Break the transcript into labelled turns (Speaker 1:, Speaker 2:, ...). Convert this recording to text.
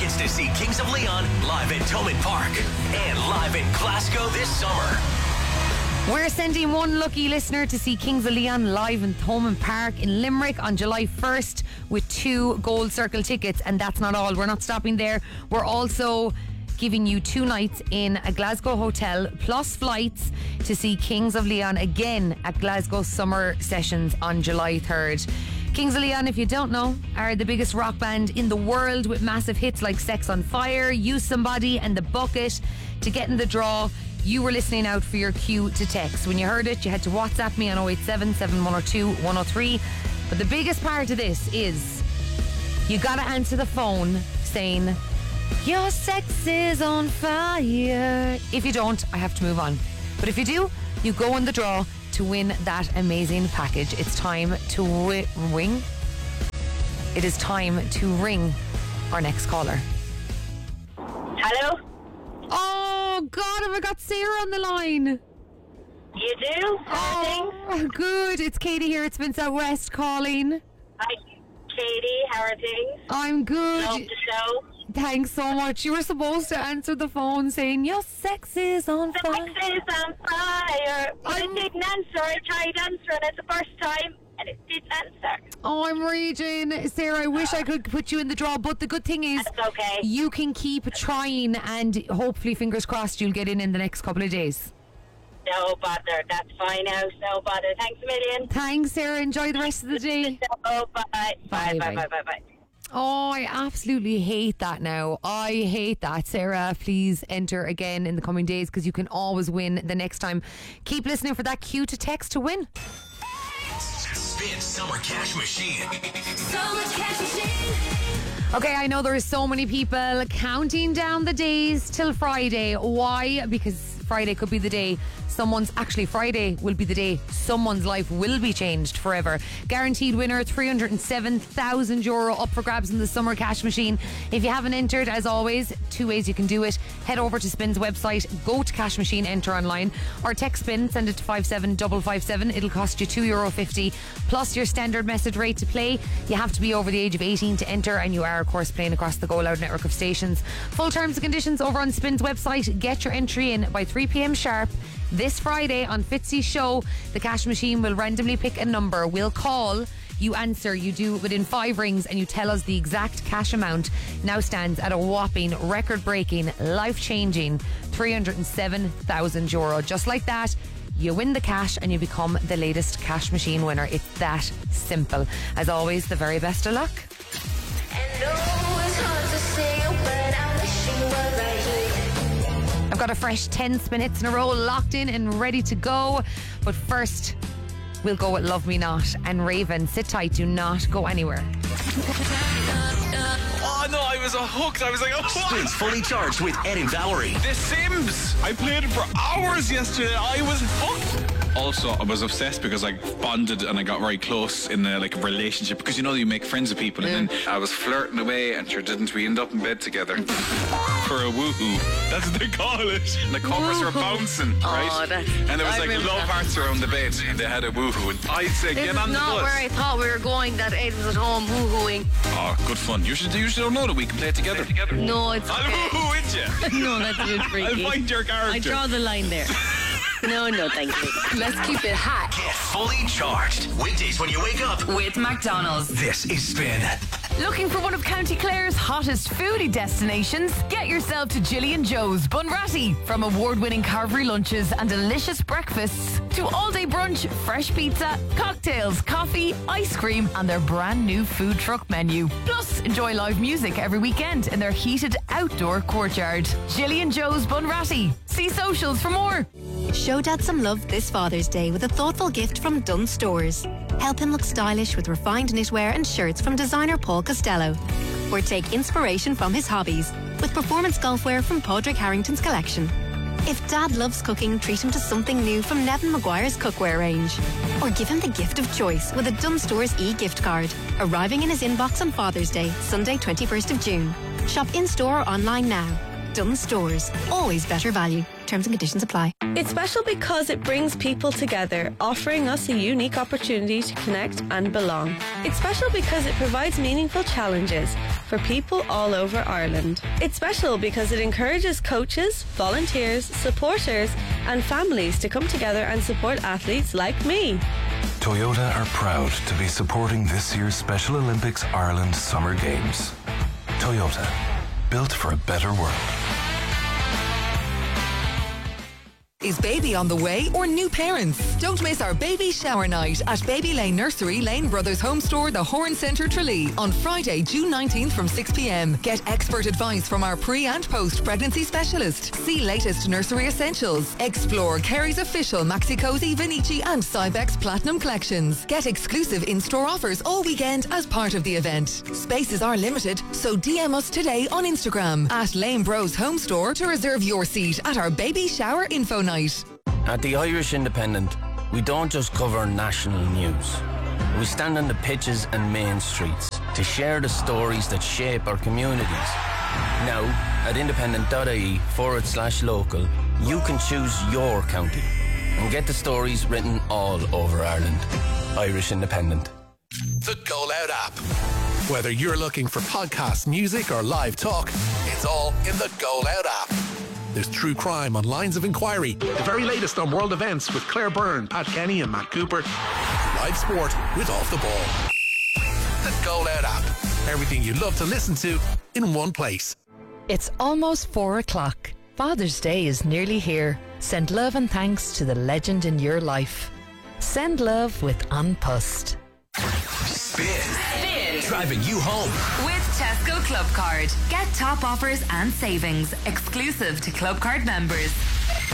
Speaker 1: tickets to see Kings of Leon live at Thomond Park and live in Glasgow this summer.
Speaker 2: We're sending one lucky listener to see Kings of Leon live in Thomond Park in Limerick on July 1st with 2 Gold Circle tickets. And that's not all. We're not stopping there. We're also giving you 2 nights in a Glasgow hotel plus flights to see Kings of Leon again at Glasgow Summer Sessions on July 3rd. Kings of Leon, if you don't know, are the biggest rock band in the world with massive hits like Sex on Fire, Use Somebody and The Bucket. To get in the draw, you were listening out for your cue to text. When you heard it, you had to WhatsApp me on 087 7102 103. But the biggest part of this is you gotta answer the phone saying, your sex is on fire. If you don't, I have to move on. But if you do, you go in the draw to win that amazing package. It's time to ring. It is time to ring our next caller.
Speaker 3: Hello?
Speaker 2: Oh, God, have I got Sarah on the line?
Speaker 3: You do?
Speaker 2: Oh, good. It's Katie here. It's Vince Out West calling.
Speaker 3: Hi, Katie. How are things?
Speaker 2: I'm good.
Speaker 3: Love the show.
Speaker 2: Thanks so much. You were supposed to answer the phone saying, your sex is on fire.
Speaker 3: Sex is on fire. But it didn't answer. I tried answering it the first time and it didn't answer.
Speaker 2: Oh, I'm raging. Sarah, I wish I could put you in the draw, but the good thing is
Speaker 3: That's okay.
Speaker 2: you can keep trying and hopefully, fingers crossed, you'll get in the next couple of days.
Speaker 3: No bother. That's fine now. No bother. Thanks a million.
Speaker 2: Thanks, Sarah. Enjoy the rest of the day.
Speaker 3: Oh, bye.
Speaker 2: Bye,
Speaker 3: Bye.
Speaker 2: bye. Oh, I absolutely hate that now. I hate that. Sarah, please enter again in the coming days because you can always win the next time. Keep listening for that cue to text to win.
Speaker 1: Spin Summer Cash Machine.
Speaker 4: Summer Cash Machine.
Speaker 2: Okay, I know there are so many people counting down the days till Friday. Why? Because Friday could be the day Friday will be the day someone's life will be changed forever. Guaranteed winner, €307,000 up for grabs in the Summer Cash Machine. If you haven't entered, as always, 2 ways you can do it. Head over to Spin's website, go to Cash Machine, enter online, or text Spin, send it to 57557. It'll cost you €2.50 plus your standard message rate to play. You have to be over the age of 18 to enter, and you are, of course, playing across the Go Loud network of stations. Full terms and conditions over on Spin's website. Get your entry in by 3 p.m. sharp. This Friday on Fitzy's show, the Cash Machine will randomly pick a number. We'll call, you answer, you do it within 5 rings, and you tell us the exact cash amount. Now stands at a whopping, record-breaking, life-changing €307,000. Just like that, you win the cash and you become the latest Cash Machine winner. It's that simple. As always, the very best of luck.
Speaker 4: And oh, it's hard to say, but I wish you were right here.
Speaker 2: I've got a fresh 10 spin hits in a row locked in and ready to go. But first, we'll go with Love Me Not. And Raven, sit tight, do not go anywhere.
Speaker 5: Oh no, I was hooked. I was like, oh,
Speaker 1: Spins Fully Charged with Ed and Valerie.
Speaker 5: The Sims. I played it for hours yesterday. I was hooked. Also, I was obsessed because I bonded and I got very close in a relationship, because you know you make friends with people, and then I was flirting away, and sure didn't we end up in bed together for a woohoo? That's what they call it. And the covers were bouncing, right? And there was love hearts around the bed, and they had a woohoo. And I'd say, get on the bus.
Speaker 6: This is not where I thought we were going. That Ed was at home woohooing.
Speaker 5: Oh, good fun. You should know that we can play together.
Speaker 6: No, it's
Speaker 5: I'll
Speaker 6: okay.
Speaker 5: woohoo with you.
Speaker 6: No, that's a bit freaky.
Speaker 5: I'll find your character.
Speaker 6: I draw the line there. No, thank you.
Speaker 7: Let's keep it hot
Speaker 1: Get fully charged. Weekdays when you wake up.
Speaker 7: with McDonald's.
Speaker 1: This is Spin.
Speaker 7: Looking for one of County Clare's hottest foodie destinations? Get yourself to Gillian Joe's Bunratty. From award-winning carvery lunches and delicious breakfasts to all-day brunch, fresh pizza, cocktails, coffee, ice cream, and their brand new food truck menu. Plus, enjoy live music every weekend in their heated outdoor courtyard. Gillian Joe's Bunratty. See socials for more.
Speaker 8: Show Dad some love this Father's Day with a thoughtful gift from Dunn Stores. Help him look stylish with refined knitwear and shirts from designer Paul Costello. Or take inspiration from his hobbies with performance golfwear from Padraig Harrington's collection. If Dad loves cooking, treat him to something new from Nevin Maguire's cookware range. Or give him the gift of choice with a Dunn Stores e-gift card, arriving in his inbox on Father's Day, Sunday 21st of June. Shop in-store or online now. Dunn Stores, always better value. Terms and conditions apply.
Speaker 9: It's special because it brings people together, offering us a unique opportunity to connect and belong. It's special because it provides meaningful challenges for people all over Ireland. It's special because it encourages coaches, volunteers, supporters and families to come together and support athletes like me.
Speaker 10: Toyota are proud to be supporting this year's Special Olympics Ireland Summer Games. Toyota, built for a better world.
Speaker 11: Is baby on the way or new parents? Don't miss our baby shower night at Baby Lane Nursery, Lane Brothers Home Store, the Horn Centre, Tralee on Friday, June 19th from 6 p.m. Get expert advice from our pre- and post-pregnancy specialist. See latest nursery essentials. Explore Kerry's official Maxi Cozy, Vinici and Cybex Platinum collections. Get exclusive in-store offers all weekend as part of the event. Spaces are limited, so DM us today on Instagram at Lane Bros Home Store to reserve your seat at our baby shower info night.
Speaker 12: At the Irish Independent, we don't just cover national news. We stand on the pitches and main streets to share the stories that shape our communities. Now, at independent.ie/local, you can choose your county and get the stories written all over Ireland. Irish Independent.
Speaker 13: The Go Loud app. Whether you're looking for podcasts, music or live talk, it's all in the Go Loud app. There's true crime on Lines of Inquiry, the very latest on world events with Claire Byrne, Pat Kenny and Matt Cooper, live sport with Off the Ball. The Go Loud app. Everything you love to listen to in one place.
Speaker 14: It's almost 4 o'clock. Father's Day is nearly here. Send love and thanks to the legend in your life. Send love with An Post.
Speaker 1: Spin. Driving you home.
Speaker 15: With Tesco Club Card. Get top offers and savings exclusive to Club Card members.